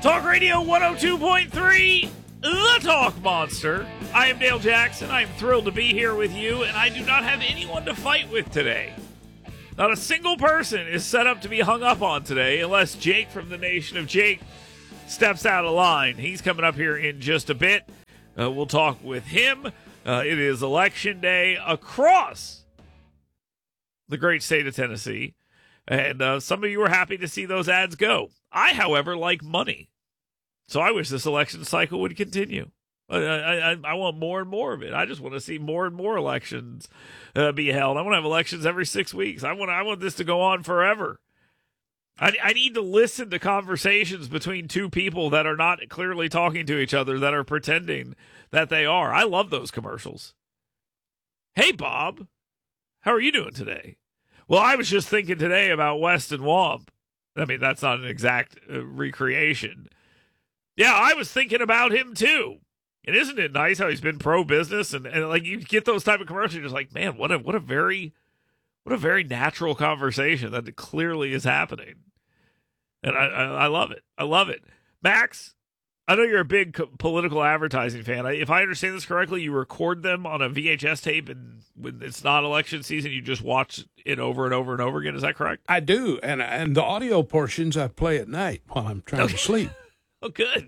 Talk Radio 102.3, The Talk Monster. I am Dale Jackson. I am thrilled to be here with you, and I do not have anyone to fight with today. Not a single person is set up to be hung up on today, unless Jake from the Nation of Jake steps out of line. He's coming up here in just a bit. We'll talk with him. It is Election Day across the great state of Tennessee, and some of you are happy to see those ads go. I, however, like money. So I wish this election cycle would continue. I want more and more of it. I just want to see more and more elections be held. I want to have elections every 6 weeks. I want this to go on forever. I need to listen to conversations between two people that are not clearly talking to each other, that are pretending that they are. I love those commercials. Hey, Bob, how are you doing today? Well, I was just thinking today about Weston Womp. I mean, that's not an exact recreation. Yeah, I was thinking about him too. And isn't it nice how he's been pro-business and like you get those type of commercials, you're just like, man, what a very natural conversation that clearly is happening. And I love it. I love it. Max, I know you're a big political advertising fan. If I understand this correctly, you record them on a VHS tape, and when it's not election season, you just watch it over and over and over again. Is that correct? I do, and the audio portions I play at night while I'm trying to sleep. Oh, good.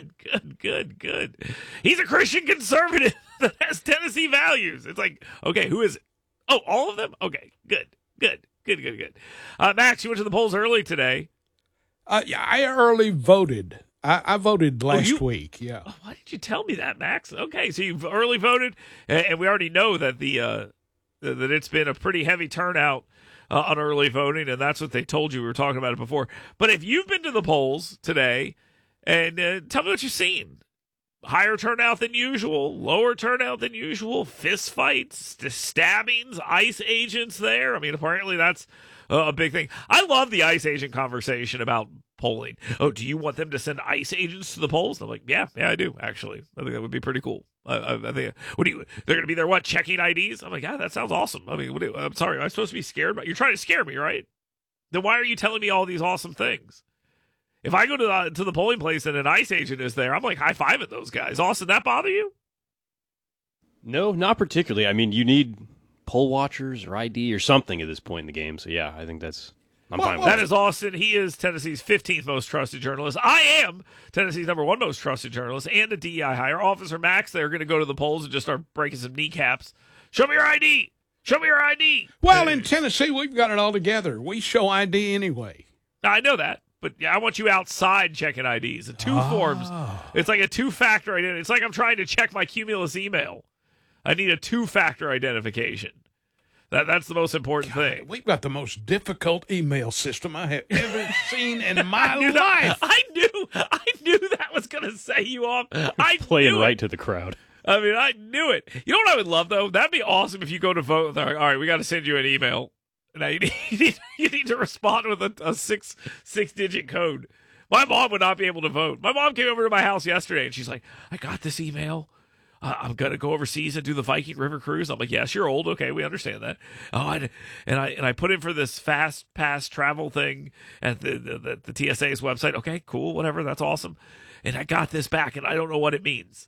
He's a Christian conservative that has Tennessee values. It's like, okay, who is it? Oh, all of them? Okay, good. Max, you went to the polls early today. Yeah, I early voted. I voted last week, yeah. Oh, why did you tell me that, Max? Okay, so you've early voted, and we already know that that it's been a pretty heavy turnout on early voting, and that's what they told you. We were talking about it before. But if you've been to the polls today, and tell me what you've seen. Higher turnout than usual, lower turnout than usual, fist fights, stabbings, ICE agents there. I mean, apparently that's a big thing. I love the ICE agent conversation about polling. Oh, do you want them to send ICE agents to the polls? I'm like, yeah, I do, actually. I think that would be pretty cool. I think, they're going to be there, what, checking IDs? I'm like, yeah, that sounds awesome. I mean, I'm sorry, am I supposed to be scared? You're trying to scare me, right? Then why are you telling me all these awesome things? If I go to the polling place and an ICE agent is there, I'm like high-fiving those guys. Austin, that bother you? No, not particularly. I mean, you need poll watchers or ID or something at this point in the game. So, yeah, I think I'm fine with that. That is Austin. He is Tennessee's 15th most trusted journalist. I am Tennessee's number 1 most trusted journalist and a DEI hire. Officer Max, they're going to go to the polls and just start breaking some kneecaps. Show me your ID. Show me your ID. Well, in Tennessee, we've got it all together. We show ID anyway. I know that. But yeah, I want you outside checking IDs. The two forms. It's like a two-factor identity. It's like I'm trying to check my Cumulus email. I need a two-factor identification. That's the most important thing. We've got the most difficult email system I have ever seen in my life. I knew that was going to set you off. Playing right to the crowd. I mean, I knew it. You know what I would love, though? That'd be awesome if you go to vote. All right, we got to send you an email. Now you need to respond with a six-digit code. My mom would not be able to vote. My mom came over to my house yesterday, and she's like, I got this email. I'm going to go overseas and do the Viking River cruise. I'm like, yes, you're old. Okay, we understand that. Oh, and I put in for this fast pass travel thing at the TSA's website. Okay, cool, whatever. That's awesome. And I got this back, and I don't know what it means.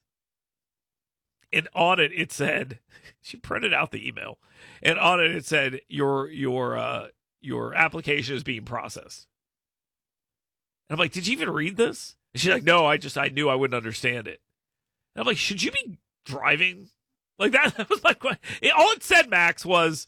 And on it said, she printed out the email, and on it said, your application is being processed. And I'm like, did you even read this? And she's like, no, I knew I wouldn't understand it. And I'm like, should you be driving? Like that was my question. All it said, Max, was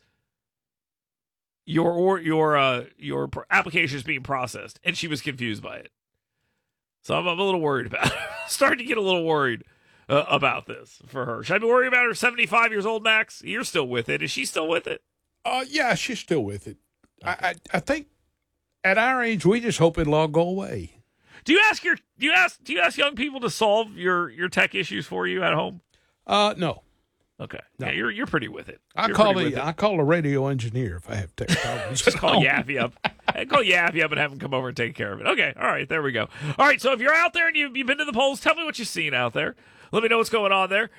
your application is being processed, and she was confused by it. So I'm a little worried about it. Starting to get a little worried about this for her. Should I be worried about her? 75 years old, Max? You're still with it. Is she still with it? Yeah, she's still with it. Okay. I think at our age, we just hope it'll all go away. Do you ask young people to solve your tech issues for you at home? No. Okay. No. Yeah, you're pretty with it. I call a radio engineer if I have tech problems. Just call Yaffy up. Call Yaffy up and have him come over and take care of it. Okay. All right. There we go. All right. So if you're out there and you've been to the polls, tell me what you've seen out there. Let me know what's going on there.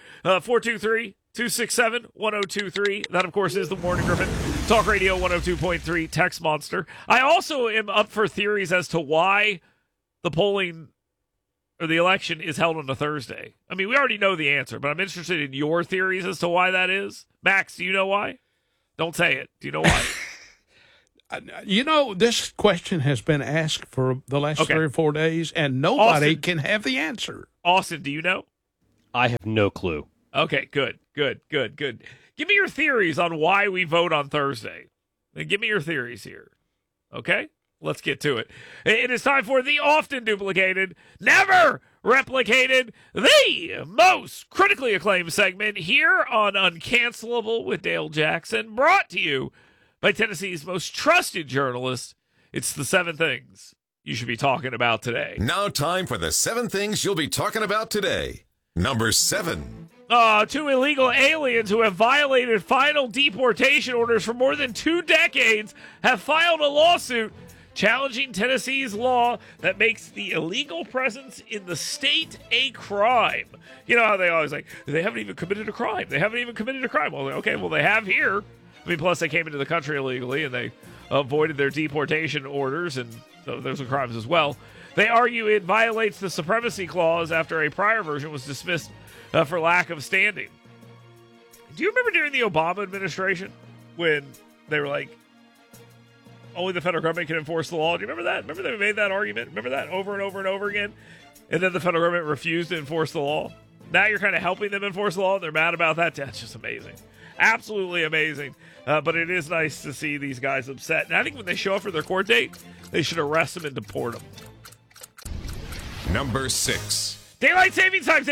423-267-1023. That, of course, is the Morning Griffin. Talk Radio 102.3 Text Monster. I also am up for theories as to why the polling or the election is held on a Thursday? I mean, we already know the answer, but I'm interested in your theories as to why that is. Max, do you know why? Don't say it. Do you know why? This question has been asked for the last 3 or 4 days, and nobody Austin, can have the answer. Austin, do you know? I have no clue. Okay, good. Give me your theories on why we vote on Thursday. Give me your theories here. Okay? Let's get to it. It is time for the often duplicated, never replicated, the most critically acclaimed segment here on Uncancelable with Dale Jackson, brought to you by Tennessee's most trusted journalist. It's the 7 things you should be talking about today. Now time for the 7 things you'll be talking about today. Number 7. 2 illegal aliens who have violated final deportation orders for more than 2 decades have filed a lawsuit challenging Tennessee's law that makes the illegal presence in the state a crime. You know how they always they haven't even committed a crime. Well, okay, well, they have here. I mean, plus they came into the country illegally and they avoided their deportation orders, and so those are crimes as well. They argue it violates the supremacy clause after a prior version was dismissed for lack of standing. Do you remember during the Obama administration when they were like, only the federal government can enforce the law? Do you remember that? Remember they made that argument? Remember that over and over and over again? And then the federal government refused to enforce the law? Now you're kind of helping them enforce the law, and they're mad about that? That's just amazing. Absolutely amazing. But it is nice to see these guys upset. And I think when they show up for their court date, they should arrest them and deport them. Number 6. Daylight saving times.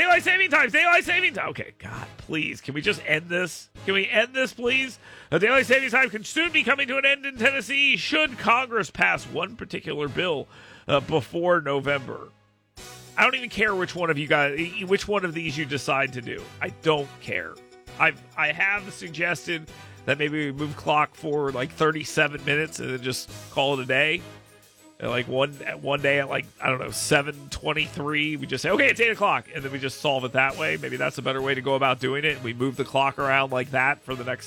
Okay, God, please. Can we just end this? Can we end this, please? Daylight saving time can soon be coming to an end in Tennessee should Congress pass one particular bill before November. I don't even care which one of these you decide to do. I don't care. I have suggested that maybe we move clock forward 37 minutes and then just call it a day. And one day at 7:23, we just say, okay, it's 8 o'clock, and then we just solve it that way. Maybe that's a better way to go about doing it. We move the clock around like that for the next,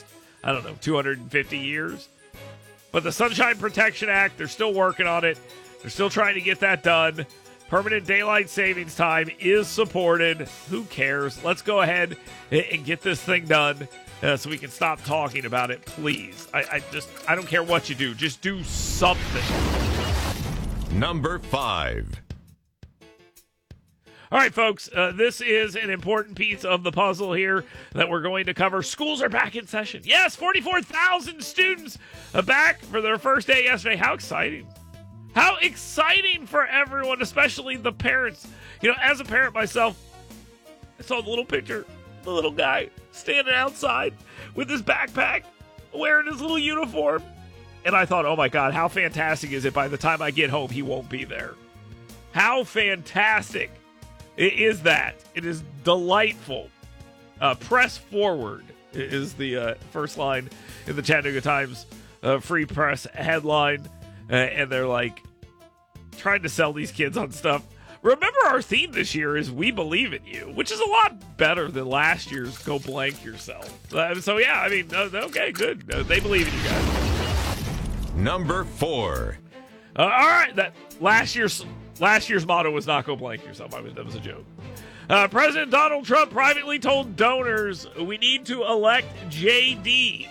250 years. But the Sunshine Protection Act, they're still working on it. They're still trying to get that done. Permanent daylight savings time is supported. Who cares? Let's go ahead and get this thing done so we can stop talking about it, please. I don't care what you do. Just do something. Number 5. All right, folks, this is an important piece of the puzzle here that we're going to cover. Schools are back in session. Yes, 44,000 students back for their first day yesterday. How exciting. How exciting for everyone, especially the parents. As a parent myself, I saw the little picture, the little guy standing outside with his backpack, wearing his little uniform. And I thought, oh my God, how fantastic is it by the time I get home, he won't be there. How fantastic is that? It is delightful. Press forward is the first line in the Chattanooga Times Free Press headline. And they're trying to sell these kids on stuff. Remember, our theme this year is We Believe in You, which is a lot better than last year's Go Blank Yourself. So yeah, okay, good. They believe in you guys. Number 4. All right, that last year's motto was not Go Blank Yourself. That was a joke. President Donald Trump privately told donors we need to elect JD.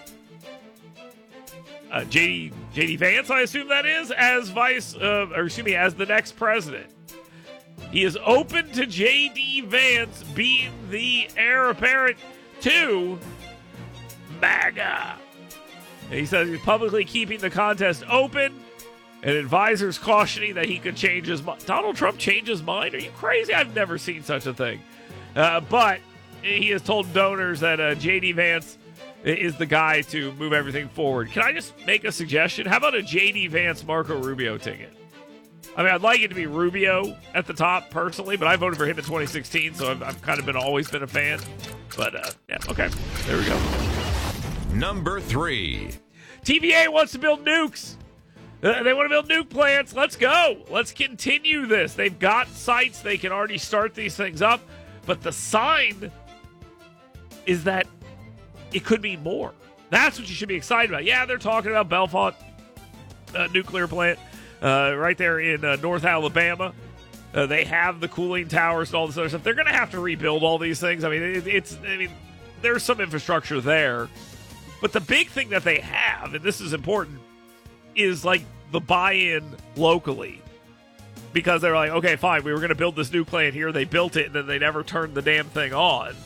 JD Vance, I assume that is, as as the next president. He is open to JD Vance being the heir apparent to MAGA. And he says he's publicly keeping the contest open, and advisors cautioning that he could change his mind. Donald Trump change his mind? Are you crazy? I've never seen such a thing. But he has told donors that J.D. Vance is the guy to move everything forward. Can I just make a suggestion? How about a J.D. Vance Marco Rubio ticket? I'd like it to be Rubio at the top personally, but I voted for him in 2016, so I've kind of always been a fan. But, yeah, okay. There we go. Number 3. TVA wants to build nukes. They want to build nuke plants. Let's go. Let's continue this. They've got sites. They can already start these things up. But the sign is that it could be more. That's what you should be excited about. Yeah, they're talking about Belfont nuclear plant right there in North Alabama. They have the cooling towers and all this other stuff. They're going to have to rebuild all these things. I mean, there's some infrastructure there. But the big thing that they have, and this is important, is like the buy-in locally. Because they're like, okay, fine, we were going to build this new plant here. They built it, and then they never turned the damn thing on.